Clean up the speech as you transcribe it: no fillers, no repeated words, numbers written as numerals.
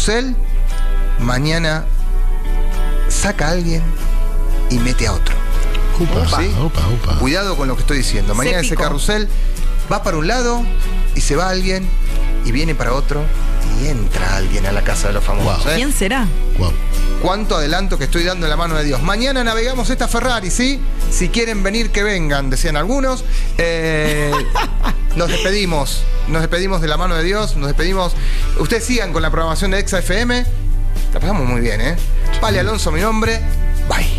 carrusel, mañana saca a alguien y mete a otro. ¿Sí? Upa. Cuidado con lo que estoy diciendo. Mañana ese carrusel va para un lado y se va alguien y viene para otro y entra alguien a la casa de los famosos. Wow. ¿Quién será? Wow. Cuánto adelanto que estoy dando en la mano de Dios. Mañana navegamos esta Ferrari, ¿sí? Si quieren venir, que vengan, decían algunos. Nos despedimos de la mano de Dios, nos despedimos. Ustedes sigan con la programación de Exa FM. La pasamos muy bien, ¿eh? Pale Alonso, mi nombre. Bye.